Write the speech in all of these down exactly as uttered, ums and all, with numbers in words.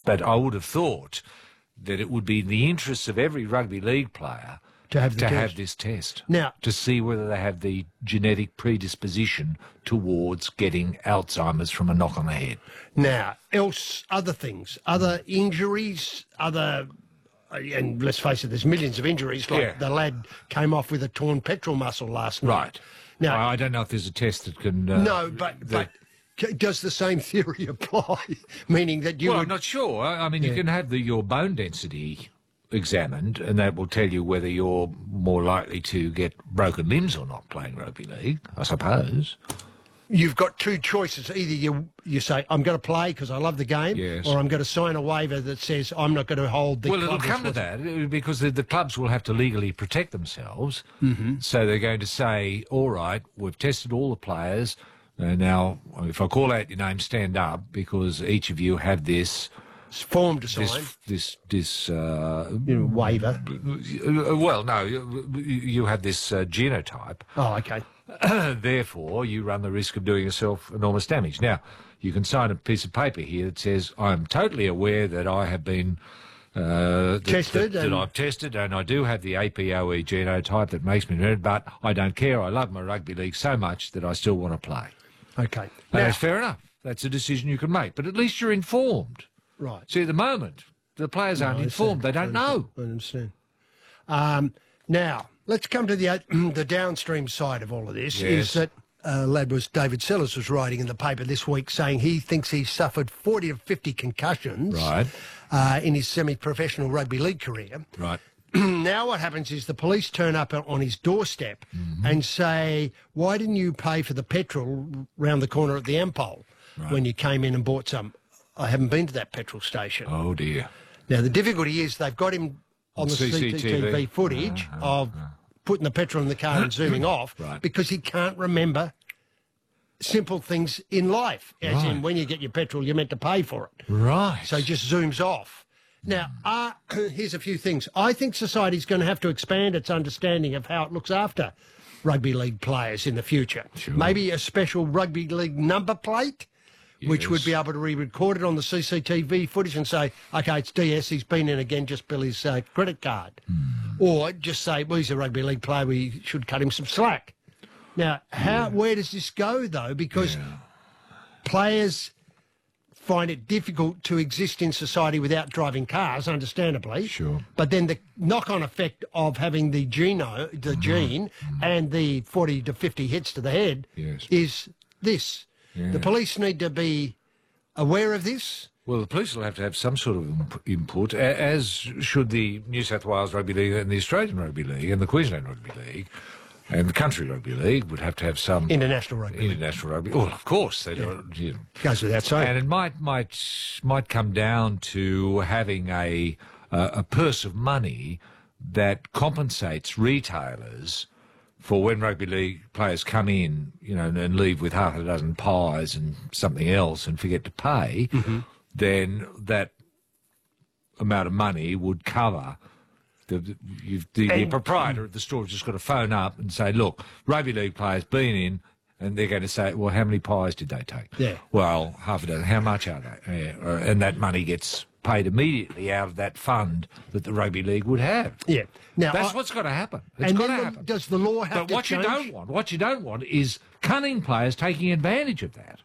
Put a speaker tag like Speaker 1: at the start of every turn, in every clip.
Speaker 1: But I would have thought that it would be in the interests of every rugby league player
Speaker 2: to have, the
Speaker 1: to
Speaker 2: test.
Speaker 1: have this test.
Speaker 2: Now,
Speaker 1: to see whether they have the genetic predisposition towards getting Alzheimer's from a knock on the head.
Speaker 2: Now, else, other things, other injuries, other, and let's face it, there's millions of injuries. Like
Speaker 1: Yeah.
Speaker 2: the lad came off with a torn pectoral muscle last night.
Speaker 1: Right.
Speaker 2: Now,
Speaker 1: I don't know if there's a test that can... Uh,
Speaker 2: no, but,
Speaker 1: that,
Speaker 2: but c- does the same theory apply? Meaning that you
Speaker 1: well,
Speaker 2: would...
Speaker 1: I'm not sure. I mean,
Speaker 2: Yeah.
Speaker 1: you can have the, your bone density examined, and that will tell you whether you're more likely to get broken limbs or not playing rugby league, I suppose.
Speaker 2: You've got two choices. Either you you say, I'm going to play because I love the game,
Speaker 1: Yes.
Speaker 2: or I'm going to sign a waiver that says I'm not going to hold the
Speaker 1: Well, it'll
Speaker 2: club
Speaker 1: come to
Speaker 2: responsible.
Speaker 1: that, because the, the clubs will have to legally protect themselves.
Speaker 2: Mm-hmm.
Speaker 1: So they're going to say, all right, we've tested all the players. Uh, now, if I call out your name, stand up, because each of you have this...
Speaker 2: Form to sign.
Speaker 1: This, this, this uh,
Speaker 2: You know, waiver.
Speaker 1: well, no, you, you have this uh, genotype.
Speaker 2: Oh, okay.
Speaker 1: Therefore, you run the risk of doing yourself enormous damage. Now, you can sign a piece of paper here that says, I'm totally aware that I have been... Uh, that,
Speaker 2: Tested
Speaker 1: that, that
Speaker 2: and-
Speaker 1: I've tested, and I do have the A P O E genotype that makes me red, but I don't care. I love my rugby league so much that I still want to play.
Speaker 2: Okay.
Speaker 1: And
Speaker 2: Now-
Speaker 1: that's fair enough. That's a decision you can make. But at least you're informed.
Speaker 2: Right.
Speaker 1: See, at the moment, the players aren't
Speaker 2: I
Speaker 1: informed. They
Speaker 2: understand.
Speaker 1: don't
Speaker 2: I
Speaker 1: know.
Speaker 2: understand. I understand. Um, now, let's come to the uh, the downstream side of all of this,
Speaker 1: Yes.
Speaker 2: is that uh, lad was David Sellers was writing in the paper this week saying he thinks he suffered forty or fifty concussions
Speaker 1: Right.
Speaker 2: uh, in his semi-professional rugby league career.
Speaker 1: Right.
Speaker 2: Now what happens is the police turn up on his doorstep
Speaker 1: Mm-hmm.
Speaker 2: and say, why didn't you pay for the petrol round the corner at the Ampol
Speaker 1: Right.
Speaker 2: when you came in and bought some? I haven't been to that petrol station.
Speaker 1: Oh, dear.
Speaker 2: Now, the difficulty is they've got him on the
Speaker 1: C C T V.
Speaker 2: C C T V footage
Speaker 1: Uh, uh,
Speaker 2: of putting the petrol in the car and zooming off
Speaker 1: Right.
Speaker 2: because he can't remember simple things in life, as
Speaker 1: Right.
Speaker 2: in when you get your petrol, you're meant to pay for it.
Speaker 1: Right.
Speaker 2: So he just zooms off. Now, uh, here's a few things. I think society's going to have to expand its understanding of how it looks after rugby league players in the future.
Speaker 1: Sure.
Speaker 2: Maybe a special rugby league number plate, which would
Speaker 1: Yes.
Speaker 2: be able to re-record it on the C C T V footage and say, okay, it's D S, he's been in again, just bill his uh, credit card.
Speaker 1: Mm.
Speaker 2: Or just say, well, he's a rugby league player, we should cut him some slack. Now, how? where does this go, though? Because
Speaker 1: Yeah.
Speaker 2: players find it difficult to exist in society without driving cars, understandably.
Speaker 1: Sure.
Speaker 2: But then the knock-on effect of having the geno, the
Speaker 1: Mm-hmm.
Speaker 2: gene, and the forty to fifty hits to the head
Speaker 1: Yes.
Speaker 2: is this.
Speaker 1: Yeah.
Speaker 2: The police need to be aware of this.
Speaker 1: Well, the police will have to have some sort of imp- input, a- as should the New South Wales Rugby League and the Australian Rugby League and the Queensland Rugby League and the Country Rugby League would have to have some...
Speaker 2: International rugby.
Speaker 1: International rugby. Well, of course. They don't, you know.
Speaker 2: Goes without saying.
Speaker 1: And it might might might come down to having a uh, a purse of money that compensates retailers for when rugby league players come in, you know, and leave with half a dozen pies and something else and forget to pay.
Speaker 2: Mm-hmm.
Speaker 1: Then that amount of money would cover. The, the, you've, the, the
Speaker 2: And-
Speaker 1: proprietor of the store has just got to phone up and say, look, rugby league players been in, and they're going to say, well, how many pies did they take?
Speaker 2: Yeah.
Speaker 1: Well, half a dozen. How much are they? Yeah. uh, And that money gets paid immediately out of that fund that the rugby league would have.
Speaker 2: Yeah. Now,
Speaker 1: That's
Speaker 2: I-
Speaker 1: what's got to happen. It's
Speaker 2: and
Speaker 1: got to
Speaker 2: then the-
Speaker 1: happen.
Speaker 2: does the law have
Speaker 1: But
Speaker 2: to
Speaker 1: what
Speaker 2: change?
Speaker 1: you don't want, what you don't want, is cunning players taking advantage of that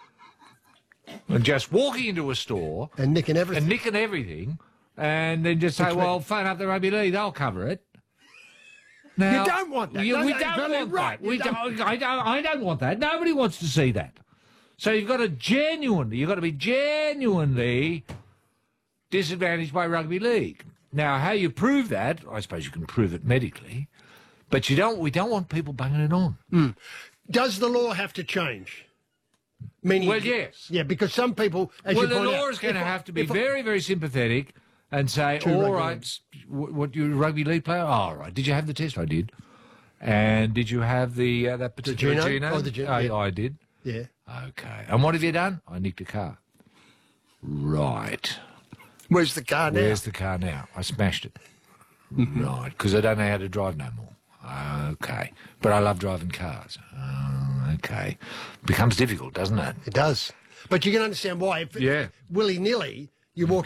Speaker 1: and just walking into a store
Speaker 2: And nicking everything.
Speaker 1: and nicking everything, and then just say,
Speaker 2: Which
Speaker 1: "Well,
Speaker 2: way-
Speaker 1: phone up the rugby league; they'll cover it." Now,
Speaker 2: You don't want that.
Speaker 1: you-
Speaker 2: No,
Speaker 1: we
Speaker 2: no,
Speaker 1: don't
Speaker 2: Billy,
Speaker 1: want
Speaker 2: right,
Speaker 1: that.
Speaker 2: you
Speaker 1: We
Speaker 2: don't-
Speaker 1: don't. I don't. I don't want that. Nobody wants to see that. So you've got to genuinely, you've got to be genuinely disadvantaged by rugby league. Now, how you prove that? I suppose you can prove it medically, but you don't. We don't want people banging it on.
Speaker 2: Does the law have to change? Meaning,
Speaker 1: Well, yes.
Speaker 2: Yeah, because some people, as
Speaker 1: Well,
Speaker 2: you
Speaker 1: the
Speaker 2: point
Speaker 1: law
Speaker 2: out,
Speaker 1: is going to
Speaker 2: if I-
Speaker 1: have to be
Speaker 2: if I-
Speaker 1: very, very sympathetic and say,
Speaker 2: To
Speaker 1: all
Speaker 2: rugby
Speaker 1: right,
Speaker 2: league.
Speaker 1: s- what, what, you're a rugby league player? Oh, all right. Did you have the test? I did. And did you have the uh, that particular
Speaker 2: genome?
Speaker 1: genome?
Speaker 2: Oh, the gen-
Speaker 1: I,
Speaker 2: yeah.
Speaker 1: I did.
Speaker 2: Yeah.
Speaker 1: Okay. And what have you done? I nicked a car. Right.
Speaker 2: Where's the car now?
Speaker 1: Where's the car now? I smashed it. Right. Because I don't know how to drive no more. Okay. But I love driving cars. Oh, okay. Becomes difficult, doesn't it?
Speaker 2: It does. But you can understand why. If
Speaker 1: Yeah.
Speaker 2: willy-nilly, you walk